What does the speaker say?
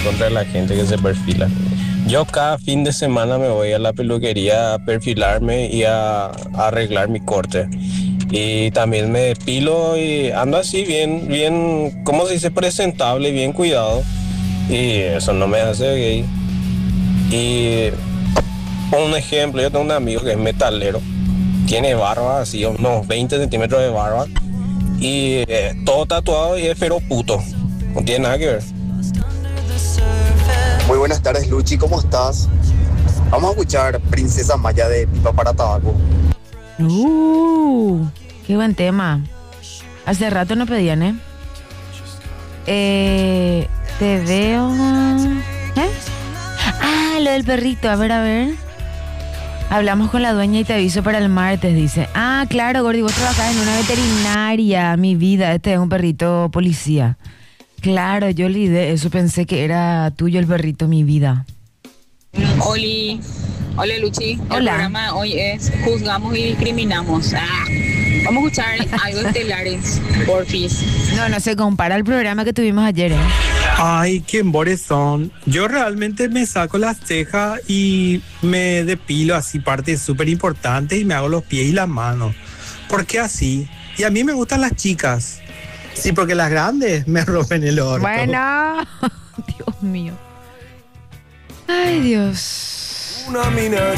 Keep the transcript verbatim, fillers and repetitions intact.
contra la gente que se perfila. Yo cada fin de semana me voy a la peluquería a perfilarme y a, a arreglar mi corte. Y también me depilo y ando así bien, bien, ¿cómo se dice? Presentable, bien cuidado. Y eso no me hace gay. Y un ejemplo, yo tengo un amigo que es metalero. Tiene barba, así, unos veinte centímetros de barba. Y eh, todo tatuado y es fero puto. No tiene nada que ver. Muy buenas tardes, Luchi, ¿cómo estás? Vamos a escuchar Princesa Maya de Pipa para Tabaco. Uh, qué buen tema. Hace rato no pedían, ¿eh? Eh, te veo... ¿Eh? Ah, lo del perrito, a ver, a ver. Hablamos con la dueña y te aviso para el martes, dice. Ah, claro, Gordi, vos trabajás en una veterinaria, mi vida, este es un perrito policía. Claro, yo le de eso pensé que era tuyo el perrito, mi vida. Oli, hola Luchi, Hola. el programa hoy es Juzgamos y Discriminamos. Ah, vamos a escuchar algo de Estelares, porfis. No, no se compara al programa que tuvimos ayer, ¿eh? Ay, qué embores son. Yo realmente me saco las cejas y me depilo así partes súper importantes y me hago los pies y las manos. ¿Por qué así? Y a mí me gustan las chicas. Sí, porque las grandes me rompen el orto. Bueno, Dios mío. Ay, Dios. Una mina